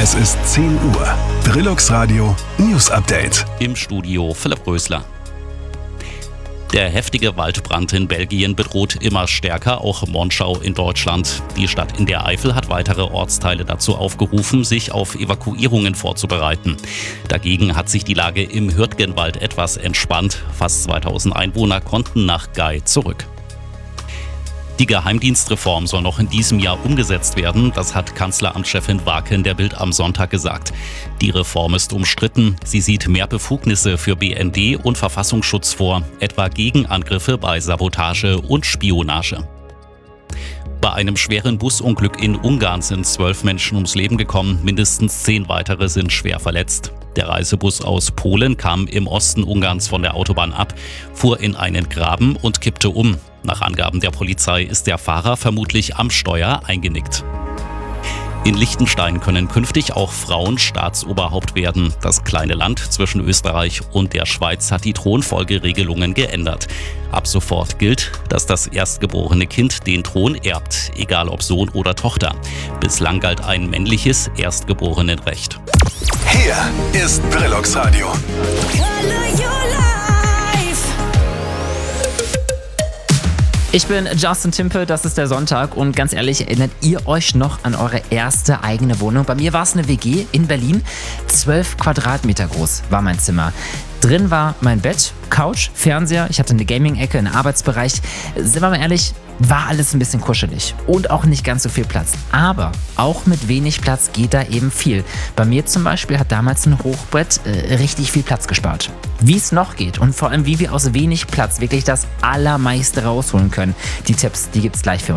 Es ist 10 Uhr. Brillux Radio News Update. Im Studio Philipp Rösler. Der heftige Waldbrand in Belgien bedroht immer stärker auch Monschau in Deutschland. Die Stadt in der Eifel hat weitere Ortsteile dazu aufgerufen, sich auf Evakuierungen vorzubereiten. Dagegen hat sich die Lage im Hürtgenwald etwas entspannt. Fast 2000 Einwohner konnten nach Gau zurück. Die Geheimdienstreform soll noch in diesem Jahr umgesetzt werden, das hat Kanzleramtschefin Waken der Bild am Sonntag gesagt. Die Reform ist umstritten. Sie sieht mehr Befugnisse für BND und Verfassungsschutz vor, etwa gegen Angriffe bei Sabotage und Spionage. Bei einem schweren Busunglück in Ungarn sind 12 Menschen ums Leben gekommen, mindestens 10 weitere sind schwer verletzt. Der Reisebus aus Polen kam im Osten Ungarns von der Autobahn ab, fuhr in einen Graben und kippte um. Nach Angaben der Polizei ist der Fahrer vermutlich am Steuer eingenickt. In Liechtenstein können künftig auch Frauen Staatsoberhaupt werden. Das kleine Land zwischen Österreich und der Schweiz hat die Thronfolgeregelungen geändert. Ab sofort gilt, dass das erstgeborene Kind den Thron erbt, egal ob Sohn oder Tochter. Bislang galt ein männliches Erstgeborenenrecht. Hier ist Brillux Radio. Ich bin Justin Timpe, das ist der Sonntag und ganz ehrlich, erinnert ihr euch noch an eure erste eigene Wohnung? Bei mir war es eine WG in Berlin, 12 Quadratmeter groß war mein Zimmer. Drin war mein Bett, Couch, Fernseher, ich hatte eine Gaming-Ecke, einen Arbeitsbereich. Sind wir mal ehrlich, war alles ein bisschen kuschelig und auch nicht ganz so viel Platz. Aber auch mit wenig Platz geht da eben viel. Bei mir zum Beispiel hat damals ein Hochbett richtig viel Platz gespart. Wie es noch geht und vor allem wie wir aus wenig Platz wirklich das Allermeiste rausholen können. Die Tipps, die gibt's gleich für uns.